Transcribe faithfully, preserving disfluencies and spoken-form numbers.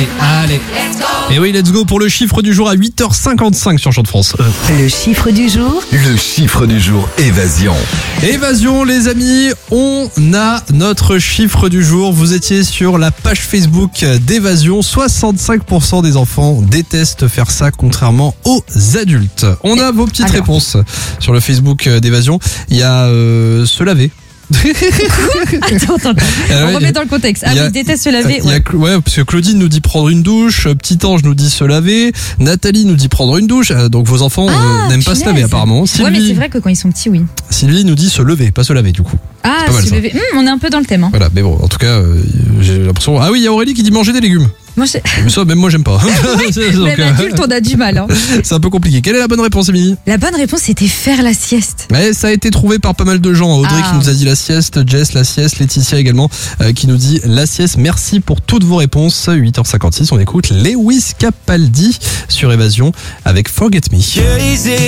allez. Et oui, let's go pour le chiffre du jour à huit heures cinquante-cinq sur Chant de France. Le chiffre du jour. Le chiffre du jour, évasion. Évasion, les amis, on a notre chiffre du jour. Vous étiez sur la page Facebook d'Évasion. soixante-cinq pour cent des enfants détestent faire ça, contrairement aux adultes. On a vos petites Alors. réponses sur le Facebook d'Évasion. Il y a euh, se laver. Attends, attends, attends. Alors, On remet dans le contexte. Ah il y a- oui, déteste se laver. Il y a Ouais. Cla- ouais, parce que Claudine nous dit prendre une douche, Petit Ange nous dit se laver, Nathalie nous dit prendre une douche. Euh, Donc vos enfants euh, Ah, n'aiment pas se punaise. laver apparemment. Ouais, mais Sylvie, c'est vrai que quand ils sont petits, oui. Sylvie nous dit se lever, pas se laver du coup. Ah, pas mal, se ça. lever. Hum, on est un peu dans le thème. Hein. Voilà, mais bon, en tout cas, euh, j'ai l'impression. Ah oui, il y a Aurélie qui dit manger des légumes. Moi, c'est- Mais ça, même moi, j'aime pas. Donc, même euh, adulte, on a du mal. Hein. c'est un peu compliqué. Quelle est la bonne réponse, Émilie? La bonne réponse, c'était faire la sieste. Ouais, ça a été trouvé par pas mal de gens. Audrey Ah. qui nous a dit la sieste, Jess la sieste, Laetitia également euh, qui nous dit la sieste. Merci pour toutes vos réponses. huit heures cinquante-six, on écoute Lewis Capaldi sur Évasion avec Forget Me.